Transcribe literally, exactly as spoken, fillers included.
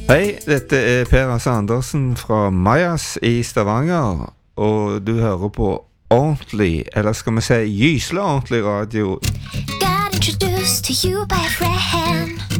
Hei, dette er Per Hasse Andersen fra Majas i Stavanger, og du hører på ordentlig, eller skal vi si gyselig ordentlig radio. Got introduced to you by a friend.